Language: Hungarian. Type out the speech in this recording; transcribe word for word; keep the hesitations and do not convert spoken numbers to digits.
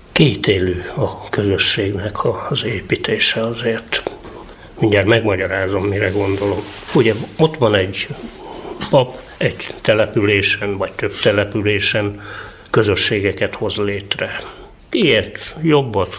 kétélű a közösségnek az építése azért. Mindjárt megmagyarázom, mire gondolom. Ugye ott van egy pap, egy településen, vagy több településen közösségeket hoz létre. Ilyet jobbat,